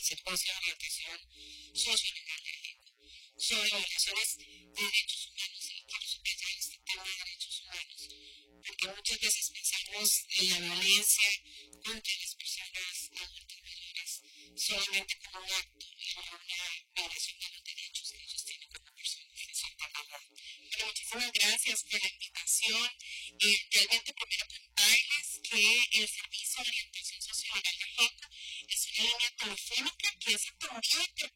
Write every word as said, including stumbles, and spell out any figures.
persecución de orientación sociolegal de género, sobre violaciones de derechos humanos, y quiero subrayar este tema de derechos humanos, porque muchas veces pensamos en la violencia contra las personas adultas mayores solamente como un acto y no una violación de los derechos que ellos tienen como personas de cierta edad. Pero muchísimas gracias por la invitación. Eh, realmente primero contarles que el Servicio de Orientación Sociolegal de Género es una línea telefónica que es atendida por